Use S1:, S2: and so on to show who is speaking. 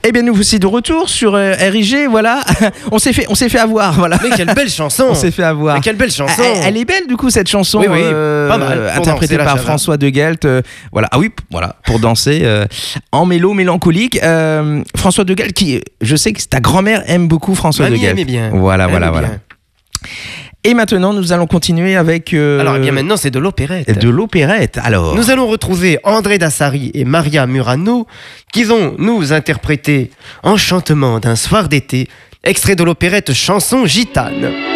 S1: Eh bien, nous voici de retour sur RIG, voilà. On s'est fait avoir, voilà.
S2: Mais quelle belle chanson.
S1: On s'est fait avoir.
S2: Mais quelle belle chanson.
S1: Elle est belle, du coup, cette chanson.
S2: Oui, pas mal.
S1: Interprétée par François de Gelt. Voilà. Ah oui, voilà, pour danser en mélancolique. François de Gelt, qui, je sais que ta grand-mère aime beaucoup François de Gelt.
S2: Aimait bien.
S1: Voilà. Et maintenant, nous allons continuer avec...
S2: Alors, eh bien maintenant, c'est de l'opérette.
S1: De l'opérette, alors.
S2: Nous allons retrouver André Dassari et Maria Murano qui vont nous interpréter Enchantement d'un soir d'été, extrait de l'opérette Chanson gitane.